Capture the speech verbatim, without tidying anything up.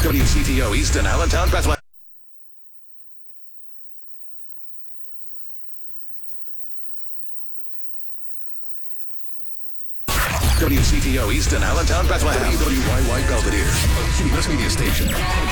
W C T O Easton, Allentown, Bethlehem. W C T O Easton, Allentown, Bethlehem. W W Y Y Belvedere, a Cumulus media station.